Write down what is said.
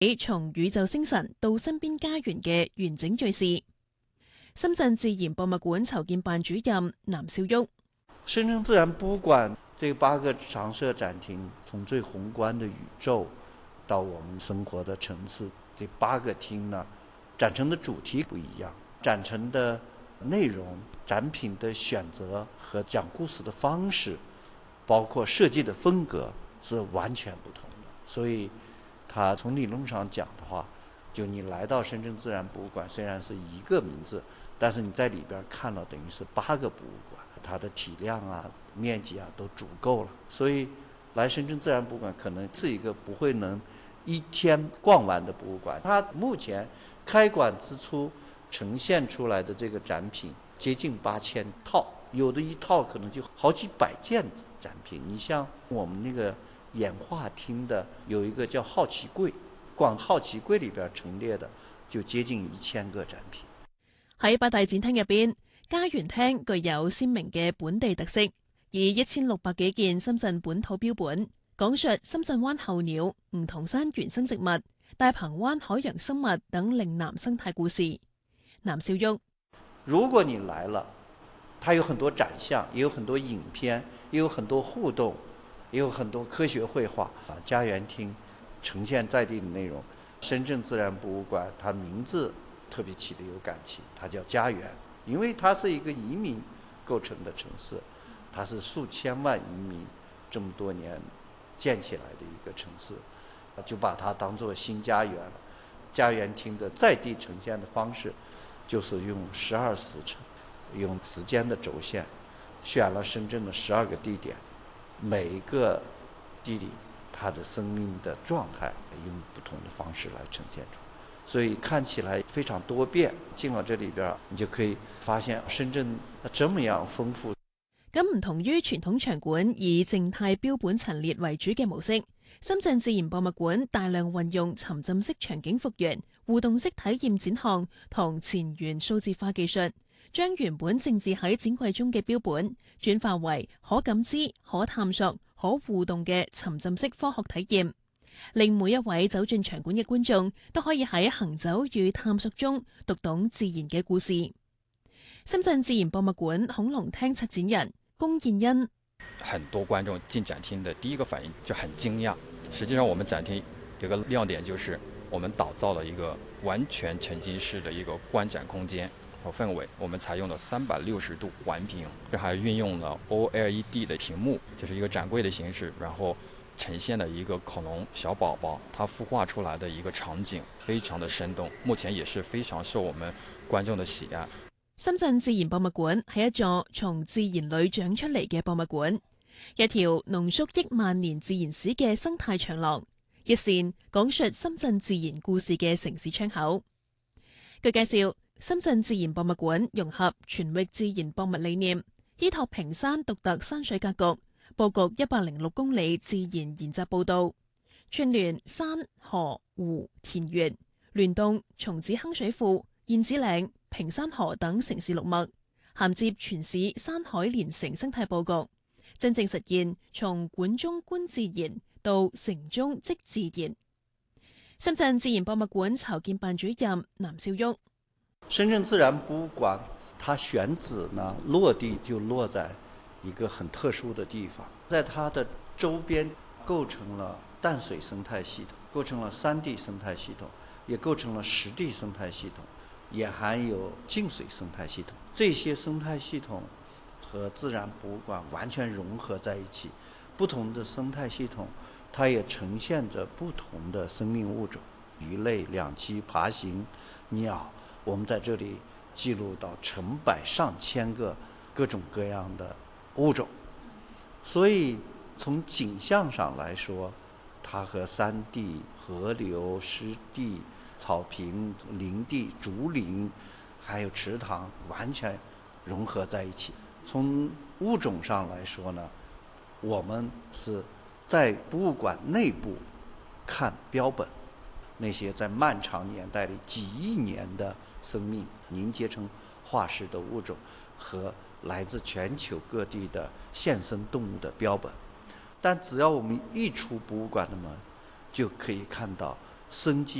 從宇宙星辰到身邊家園嘅完整敘事。深圳自然博物館籌建辦主任南少旭： 深圳自然博物館這8個常設展廳，從最宏觀的宇宙到我們生活的層次，這8個廳呢，展陳的主題不一樣，展陳的內容、展品的選擇和講故事的方式，包括設計的風格是完全不同的。所以它從理論上講的話，就你來到深圳自然博物館，雖然是一個名字，但是你在裡邊看了等於是8個博物館，它的體量啊、面積啊都足夠了。所以來深圳自然博物館可能是一個不會能一天逛完的博物館。它目前開館之初呈現出來的這個展品接近8000套，有的一套可能就好幾百件展品。你像我們那個演化廳的有一個叫好奇櫃，光好奇櫃裡邊陳列的就接近1000個展品。 喺8大展廳入邊，家園廳具有鮮明嘅本地特色，以1600幾件深圳本土標本，講述深圳灣候鳥、梧桐山原生植物、大鵬灣海洋生物等嶺南生態故事。南少旭： 如果你來了，它有很多展項，也有很多影片，也有很多互動，也有很多科學繪畫。家園廳呈現在地的內容，深圳自然博物館它名字特別起得有感情，它叫家園，因為它是一個移民構成的城市，它是數千萬移民這麼多年建起來的一個城市，就把它當作新家園了。家園廳的在地呈現的方式就是用12時辰，用時間的軸線選了深圳的12個地點，每一個地理它的生命的狀態用不同的方式來呈現出來，所以看起來非常多變。進了這裡邊，你就可以發現深圳這麼樣豐富。 咁唔同於傳統場館以靜態標本陳列為主嘅模式，深圳自然博物館大量運用沉浸式場景復原、互動式體驗展項同前沿數字化技術，將原本靜置喺展櫃中嘅標本轉化為可感知、可探索、可互動嘅沉浸式科學體驗，令每一位走進場館嘅觀眾都可以喺行走與探索中讀懂自然嘅故事。深圳自然博物館恐龍廳策展人龔燕欣： 很多觀眾進展廳的第一個反應就很驚訝。實際上我們展廳有個亮點，就是我們打造了一個完全沉浸式的一個觀展空間和氛圍。我們採用了360度環屏，還運用了 OLED 的屏幕，就是一個展櫃的形式，然後呈現了一個恐龍小寶寶，它孵化出來的一個場景非常的生動，目前也是非常受我們觀眾的喜愛。 深圳自然博物館係一座從自然裏長出嚟嘅博物館，一條濃縮億萬年自然史嘅生態長廊，一扇講述深圳自然故事嘅城市窗口。據介紹，深圳自然博物館融合全域自然博物理念，依託屏山獨特山水格局，佈局106公里自然研習步道，串聯山河湖田園，聯動松子坑水庫、燕子嶺、屏山河等城市綠脈，銜接全市山海連城生態佈局，真正實現從館中觀自然到城中即自然。深圳自然博物館籌建辦主任南少旭： 深圳自然博物館它選址呢，落地就落在一個很特殊的地方，在它的周邊構成了淡水生態系統，構成了山地生態系統，也構成了濕地生態系統，也含有靜水生態系統。這些生態系統和自然博物館完全融合在一起，不同的生態系統它也呈現着不同的生命物種，魚類、兩棲、爬行、鳥，我們在這裡記錄到成百上千個各種各樣的物種。所以從景象上來說，它和山地、河流、濕地、草坪、林地、竹林還有池塘完全融合在一起。從物種上來說呢，我們是在博物館內部看標本，那些在漫長年代裡幾億年的生命凝結成化石的物種和來自全球各地的現生動物的標本。但只要我們一出博物館的門，就可以看到生机。